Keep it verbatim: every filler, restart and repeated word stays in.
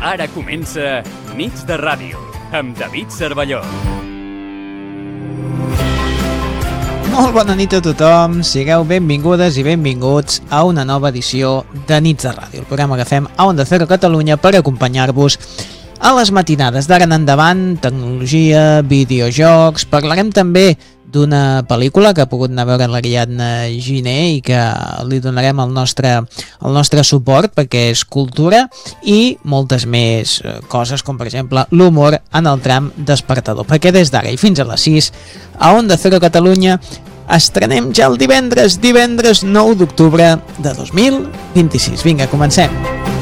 Ara comença Nits de Ràdio, amb David Cervelló. Molt bona nit a tothom, sigueu benvingudes i benvinguts a una nova edició de Nits de Ràdio, el programa que fem a Onda Cero Catalunya per acompanyar-vos a les matinades. D'ara en endavant, tecnologia, videojocs, parlarem també d'una pel·lícula que ha pogut anar a veure l'Ariadna Giner i que li donarem el nostre, el nostre suport perquè és cultura, i moltes més coses, com per exemple l'humor en el tram despertador, perquè des d'ara i fins a les sis a Onda Cero Catalunya estrenem ja el divendres, divendres nou d'octubre de dos mil vint-i-sis. Vinga, comencem!